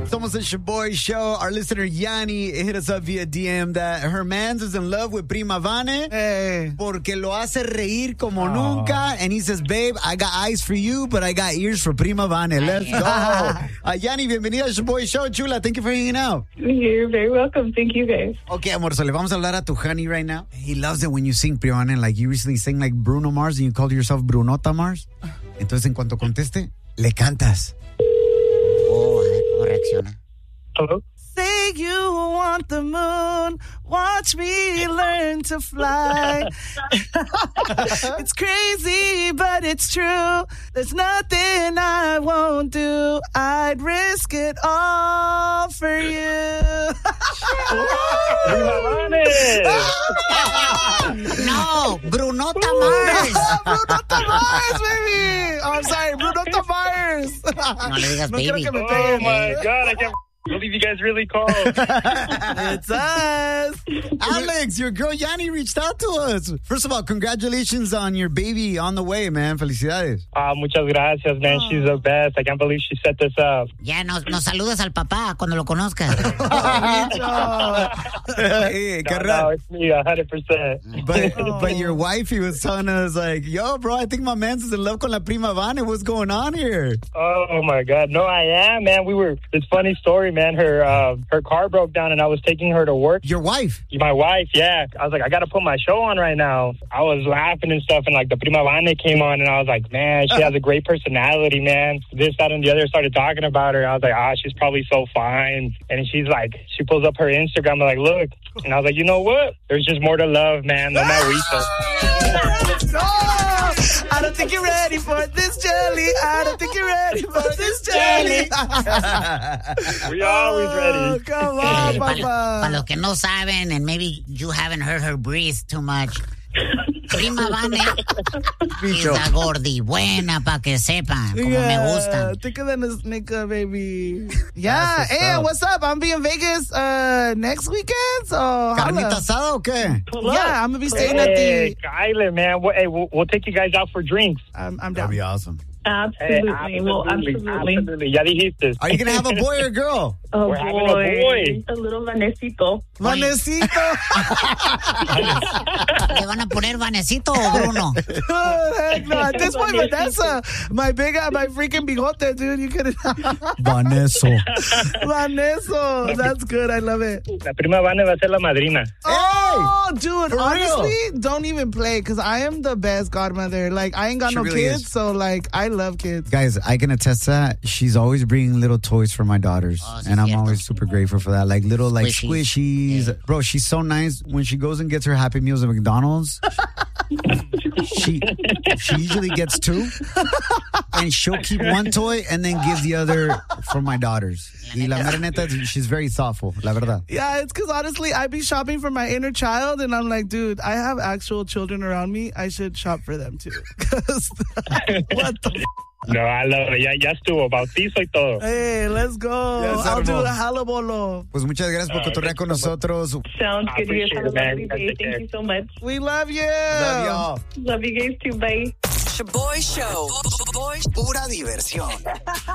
Somos the Shaboy Show. Our listener Yanni hit us up via DM that her man's is in love with Prima Vane porque lo hace reír como nunca. And he says, babe, I got eyes for you, but I got ears for Prima Vane. Let's go. Yanni, bienvenida al Shaboy Show, chula. Thank you for hanging out. You're very welcome. Thank you, guys. Okay, amor, so le vamos a hablar a tu honey right now. He loves it when you sing Prima Vane. Like you recently sang like Bruno Mars and you called yourself Brunota Mars. Entonces, en cuanto conteste, le cantas. Oh, a ver cómo reacciona. Hello? Say you want the moon, watch me learn to fly. It's crazy, but it's true. There's nothing I won't do. I'd risk it all for you. No, Brunota Mars. Brunota Mars, baby. Oh, I'm sorry, Brunota Mars. No le digas baby. Oh, my God. I can't believe you guys really called. It's us. Alex, your girl Yanni reached out to us. First of all, congratulations on your baby on the way, man. Felicidades. Muchas gracias, man. She's the best. I can't believe she set this up. Ya nos saludas al papá cuando lo conozcas. Hey, No, it's me, 100%. But your wifey was telling us, like, yo, bro, I think my man's is in love con la Prima Vane. What's going on here? Oh, my God. No, I am, man. It's a funny story, man. Her car broke down, and I was taking her to work. Your wife? My wife, yeah. I was like, I got to put my show on right now. I was laughing and stuff, and like the Prima Vane came on, and I was like, man, she has a great personality, man. This, that, and the other. Started talking about her. I was like, she's probably so fine. And she's like, she pulls up her Instagram, and like, look. And I was like, you know what? There's just more to love, man. No matter I don't think you're ready for this jelly. I don't think you're ready for this jelly. We always ready. Come on, Papa. Para los que no saben, and maybe you haven't heard her breathe too much, Prima Vane es la gordi buena, pa' que sepan, como me gustan. Thicker than a snicker, baby. Yeah. Hey, what's up? I'm be in Vegas next weekend, so ¿Carnita asada o qué? Yeah, I'm gonna be staying at the. Kyler, man. We'll take you guys out for drinks. I'm down. That'd be awesome. Absolutely. Absolutely. Ya dijiste. Are you going to have a boy or a girl? Oh, We're boy. having a boy. A little Vanesito. Vanecito. ¿Le van a poner Vanecito o Bruno? Heck no, at this point, Vanessa, my freaking bigote, dude. You could. Vaneso. Vaneso. That's good. I love it. La Prima Vane va a ser la madrina. Oh, dude. For Honestly, real? don't even play because I am the best godmother. Like, I ain't got She no really kids, is. so like, I love kids. Guys, I can attest to that. She's always bringing little toys for my daughters. Oh, sí, and I'm cierto. always super grateful for that. Like little squishies. Yeah. Bro, she's so nice. When she goes and gets her Happy Meals at McDonald's, she usually gets 2. And she'll keep one toy and then give the other for my daughters. Y la mera neta, she's very thoughtful, la verdad. Yeah, it's because honestly, I be shopping for my inner child, and I'm like, dude, I have actual children around me. I should shop for them too. 'Cause what the No, I love it. Ya estuvo. Bautizo y todo. Hey, let's go. Yes, I'll do hermano. the halabolo. Pues muchas gracias por cotorrear con nosotros. Sounds good. You guys have a appreciate it, man. lovely day. Thank you so much. We love you. Love y'all. Love you guys too. Bye. Shaboy Show. Pura diversión.